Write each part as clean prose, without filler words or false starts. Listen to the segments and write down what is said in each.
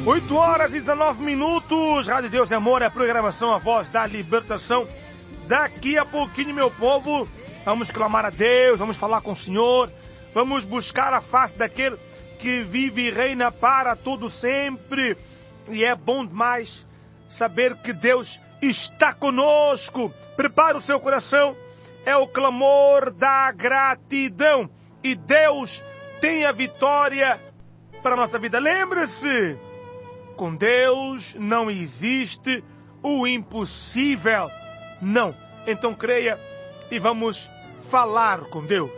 8h19. Rádio Deus e Amor é a programação, a voz da libertação. Daqui a pouquinho, meu povo, vamos clamar a Deus, vamos falar com o Senhor, vamos buscar a face daquele que vive e reina para todo sempre. E é bom demais saber que Deus está conosco. Prepara o seu coração, é o clamor da gratidão. E Deus tem a vitória para a nossa vida. Lembre-se, com Deus não existe o impossível. Não. Então creia e vamos falar com Deus.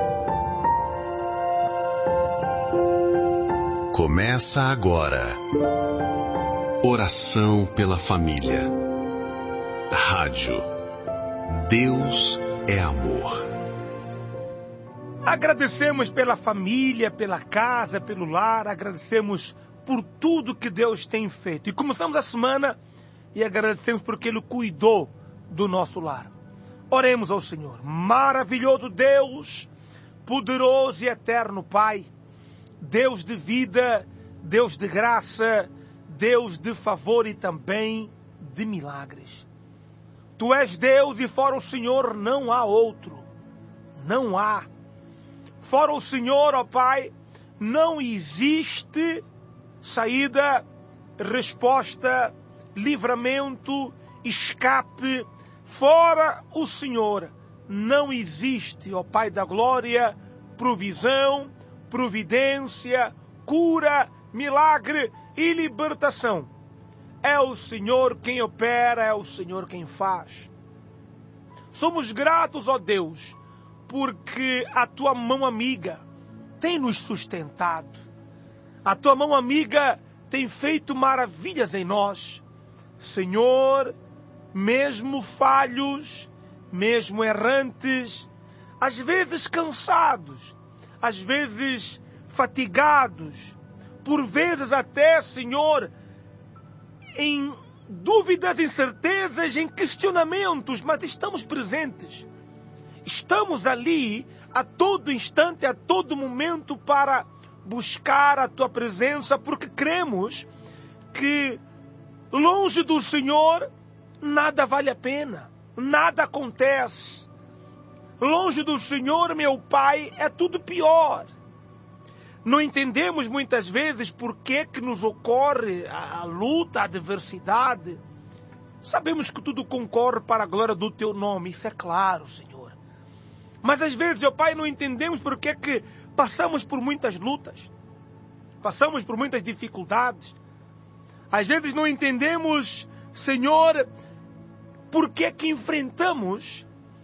Começa agora. Oração pela família. Rádio Deus é Amor. Agradecemos pela família, pela casa, pelo lar. Agradecemos por tudo que Deus tem feito. E começamos a semana e agradecemos porque Ele cuidou do nosso lar. Oremos ao Senhor. Maravilhoso Deus, poderoso e eterno Pai, Deus de vida, Deus de graça, Deus de favor e também de milagres. Tu és Deus e fora o Senhor não há outro. Não há. Fora o Senhor, ó Pai, não existe saída, resposta, livramento, escape. Fora o Senhor não existe, ó Pai da glória, provisão, providência, cura, milagre e libertação. É o Senhor quem opera, é o Senhor quem faz. Somos gratos, ó Deus, porque a Tua mão amiga tem nos sustentado. A Tua mão amiga tem feito maravilhas em nós. Senhor, mesmo falhos, mesmo errantes, às vezes cansados, às vezes fatigados, por vezes até, Senhor, em dúvidas, incertezas, em questionamentos, mas estamos presentes. Estamos ali a todo instante, a todo momento para buscar a Tua presença, porque cremos que longe do Senhor nada vale a pena, nada acontece. Longe do Senhor, meu Pai, é tudo pior. Não entendemos muitas vezes por que nos ocorre a luta, a adversidade. Sabemos que tudo concorre para a glória do Teu nome, isso é claro, Senhor. Mas às vezes, meu Pai, não entendemos por que passamos por muitas lutas, passamos por muitas dificuldades. Às vezes não entendemos, Senhor, por que enfrentamos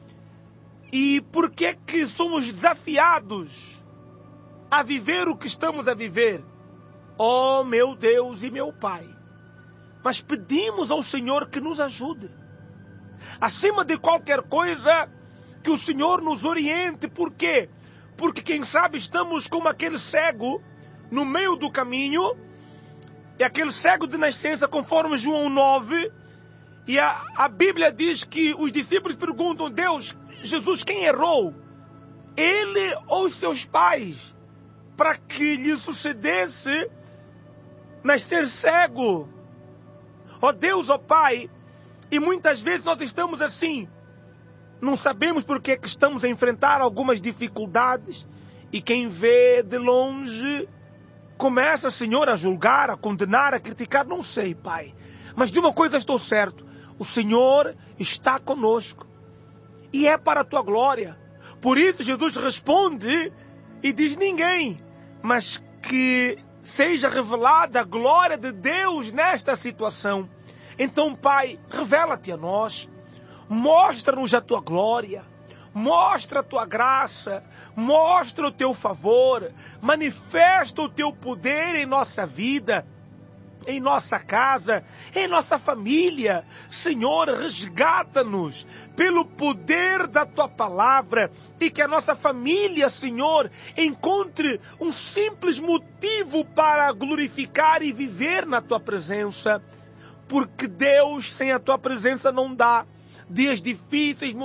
e por que somos desafiados a viver o que estamos a viver. Oh, meu Deus e meu Pai, mas pedimos ao Senhor que nos ajude. Acima de qualquer coisa, que o Senhor nos oriente. Por quê? Porque quem sabe estamos como aquele cego no meio do caminho, e aquele cego de nascença, conforme João 9, e a Bíblia diz que os discípulos perguntam: Deus, Jesus, quem errou? Ele ou os seus pais? Para que lhe sucedesse nascer cego. Ó Deus, ó Pai, e muitas vezes nós estamos assim, não sabemos por que estamos a enfrentar algumas dificuldades, e quem vê de longe começa, Senhor, a julgar, a condenar, a criticar. Não sei, Pai, mas de uma coisa estou certo: o Senhor está conosco e é para a Tua glória. Por isso Jesus responde e diz: ninguém, mas que seja revelada a glória de Deus nesta situação. Então, Pai, revela-te a nós, mostra-nos a Tua glória, mostra a Tua graça, mostra o Teu favor, manifesta o Teu poder em nossa vida, em nossa casa, em nossa família. Senhor, resgata-nos pelo poder da Tua palavra, e que a nossa família, Senhor, encontre um simples motivo para glorificar e viver na Tua presença. Porque Deus, sem a Tua presença não dá. Dias difíceis,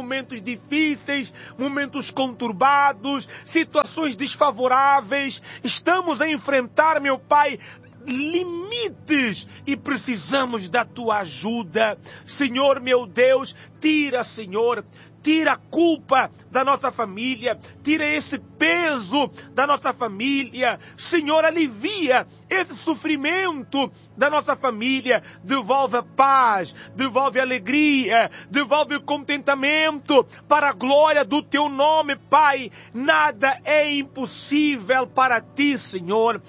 momentos conturbados, situações desfavoráveis, estamos a enfrentar, meu Pai, limites e precisamos da tua ajuda. Senhor meu Deus, tira a culpa da nossa família, tira esse peso da nossa família. Senhor, alivia esse sofrimento da nossa família. Devolve a paz, devolve a alegria, devolve o contentamento para a glória do teu nome, Pai. Nada é impossível para ti, Senhor.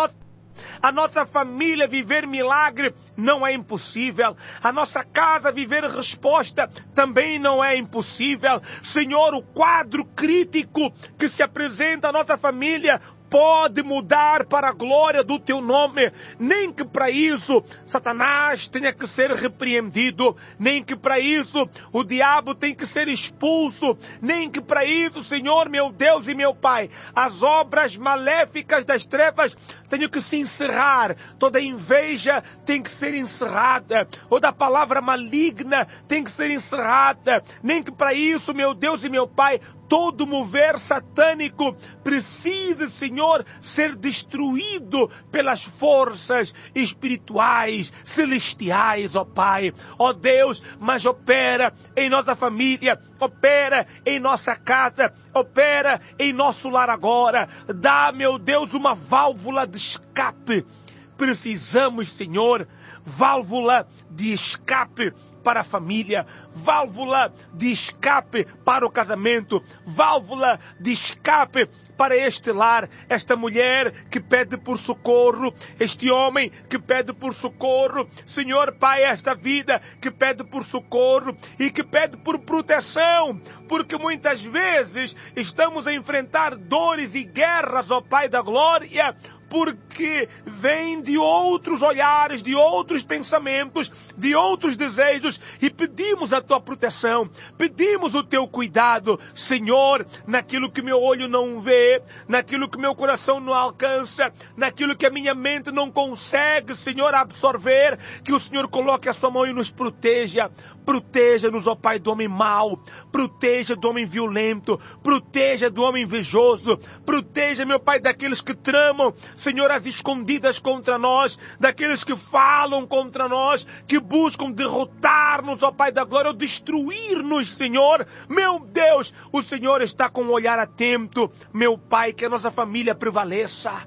A nossa família viver milagre não é impossível. A nossa casa viver resposta também não é impossível. Senhor, o quadro crítico que se apresenta à nossa família pode mudar para a glória do teu nome. Nem que para isso Satanás tenha que ser repreendido, nem que para isso o diabo tenha que ser expulso, nem que para isso, Senhor, meu Deus e meu Pai, as obras maléficas das trevas tenham que se encerrar. Toda inveja tem que ser encerrada, toda palavra maligna tem que ser encerrada, nem que para isso, meu Deus e meu Pai, todo mover satânico precisa, Senhor, ser destruído pelas forças espirituais, celestiais, ó Pai. Ó Deus, mas opera em nossa família, opera em nossa casa, opera em nosso lar agora. Dá, meu Deus, uma válvula de escape. Precisamos, Senhor, válvula de escape para a família, válvula de escape para o casamento, válvula de escape para este lar, esta mulher que pede por socorro, este homem que pede por socorro, Senhor Pai, esta vida que pede por socorro e que pede por proteção, porque muitas vezes estamos a enfrentar dores e guerras, ó Pai da glória, porque vem de outros olhares, de outros pensamentos, de outros desejos, e pedimos a tua proteção, pedimos o teu cuidado, Senhor, naquilo que meu olho não vê, naquilo que meu coração não alcança, naquilo que a minha mente não consegue, Senhor, absorver, que o Senhor coloque a sua mão e nos proteja. Proteja-nos, ó Pai, do homem mau, proteja do homem violento, proteja do homem invejoso, proteja, meu Pai, daqueles que tramam, Senhor, as escondidas contra nós, daqueles que falam contra nós, que buscam derrotar-nos, ó Pai da glória, ou destruir-nos, Senhor. Meu Deus, o Senhor está com um olhar atento, meu Pai, que a nossa família prevaleça,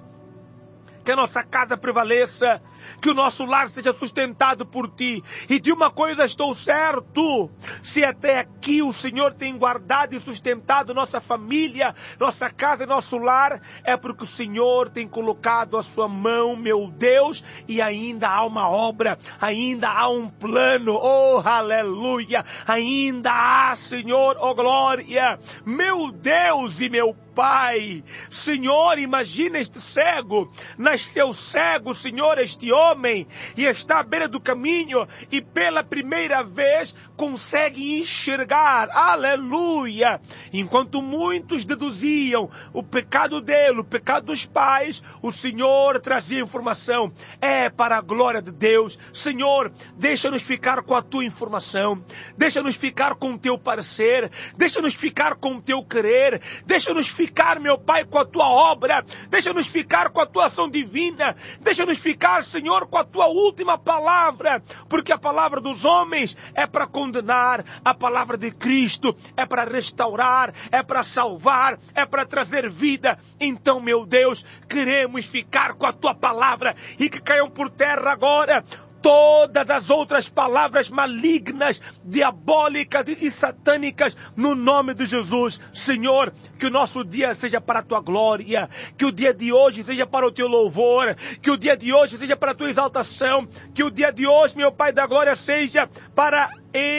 que a nossa casa prevaleça, que o nosso lar seja sustentado por Ti. E de uma coisa estou certo, se até aqui o Senhor tem guardado e sustentado nossa família, nossa casa e nosso lar, é porque o Senhor tem colocado a sua mão, meu Deus, e ainda há uma obra, ainda há um plano, oh aleluia, ainda há, Senhor, oh glória, meu Deus e meu Pai. Senhor, imagina este cego, nasceu cego, Senhor, este homem, e está à beira do caminho, e pela primeira vez consegue enxergar, aleluia, enquanto muitos deduziam o pecado dele, o pecado dos pais, o Senhor trazia informação, é para a glória de Deus. Senhor, deixa-nos ficar com a tua informação, deixa-nos ficar com o teu parecer, deixa-nos ficar com o teu querer, deixa-nos ficar, meu Pai, com a tua obra, deixa-nos ficar com a tua ação divina, deixa-nos ficar, Senhor, com a tua última palavra, porque a palavra dos homens é para condenar, a palavra de Cristo é para restaurar, é para salvar, é para trazer vida. Então, meu Deus, queremos ficar com a tua palavra e que caiam por terra agora todas as outras palavras malignas, diabólicas e satânicas, no nome de Jesus. Senhor, que o nosso dia seja para a tua glória, que o dia de hoje seja para o teu louvor, que o dia de hoje seja para a tua exaltação, que o dia de hoje, meu Pai da glória, seja para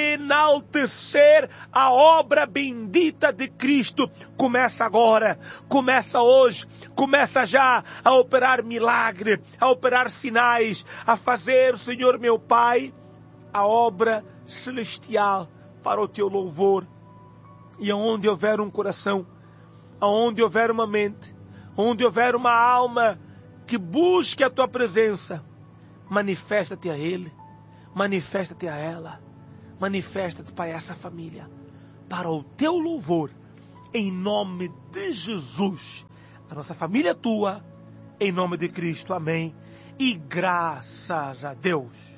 enaltecer a obra bendita de Cristo. Começa agora, começa hoje, começa já a operar milagre, a operar sinais, a fazer, Senhor meu Pai, a obra celestial para o teu louvor. E aonde houver um coração, aonde houver uma mente, onde houver uma alma que busque a tua presença, manifesta-te a ele, manifesta-te a ela. Manifesta-te para essa família, para o teu louvor, em nome de Jesus. A nossa família é tua, Em nome de Cristo, amém. E graças a Deus.